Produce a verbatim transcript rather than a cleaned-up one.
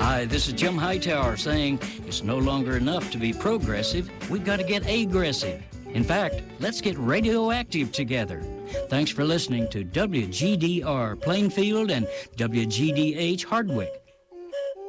Hi, this is Jim Hightower saying it's no longer enough to be progressive. We've got to get aggressive. In fact, let's get radioactive together. Thanks for listening to W G D R Plainfield and W G D H Hardwick.